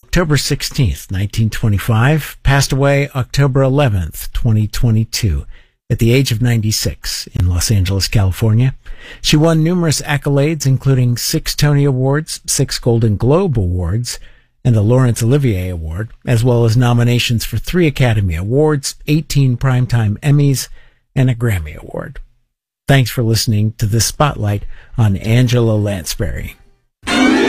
October 16th, 1925, passed away October 11th, 2022, at the age of 96 in Los Angeles, California. She won numerous accolades, including 6 Tony Awards, 6 Golden Globe Awards, and the Laurence Olivier Award, as well as nominations for 3 Academy Awards, 18 Primetime Emmys, and a Grammy Award. Thanks for listening to this spotlight on Angela Lansbury.